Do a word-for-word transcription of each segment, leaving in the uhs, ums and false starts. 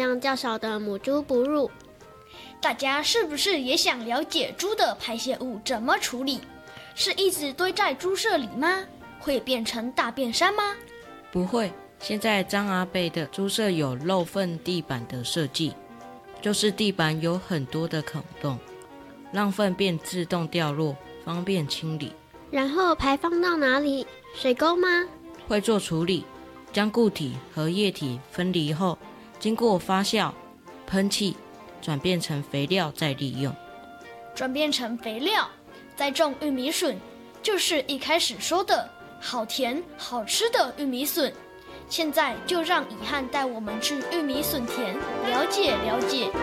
量较少的母猪哺乳。 大家是不是也想了解猪的排泄物怎么处理？是一直堆在猪舍里吗？会变成大便山吗？ 不会，现在张阿伯的猪舍有漏粪地板的设计，就是地板有很多的孔洞，让粪便自动掉落，方便清理。 然后排放到哪里？水沟吗？ 会做处理，将固体和液体分离后，经过发酵、喷气，转变成肥料再利用。 转变成肥料，再种玉米笋，就是一开始说的好甜好吃的玉米笋。现在就让以翰带我们去玉米笋田，了解了解。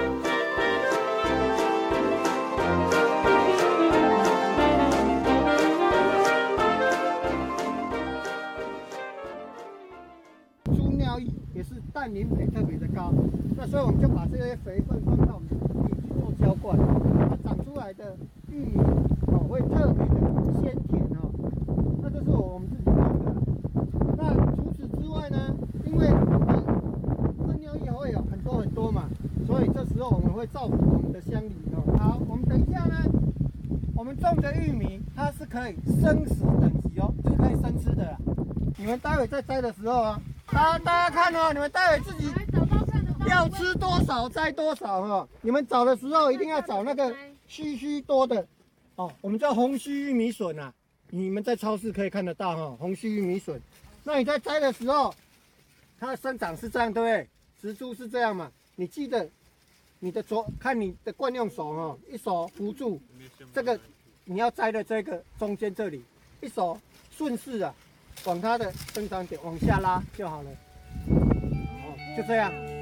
猪尿液也是氮磷肥特别的高，那所以我们就把这些肥分放到我们的土地去做浇灌，它长出来的玉米哦会特别的鲜甜哦。那这是我们自己种的。那除此之外呢，因为我们粪尿液会有很多很多嘛，所以这时候我们会造福我们的乡里哦。好，我们等一下呢，我们种的玉米它是可以生食等级哦，就是可以生吃的啦。你们待会在摘的时候啊，大家大家看哦，你们待会自己要吃多少摘多少哦。你们找的时候一定要找那个须须多的哦，我们叫红须玉米笋啊，你们在超市可以看得到哈、哦，红须玉米笋。那你在摘的时候，它的生长是这样，对不对？植株是这样嘛？你记得你的左看你的惯用手哦，一手扶住这个你要摘的这个中间这里，一手顺势啊往它的生长点往下拉就好了。哦，就这样。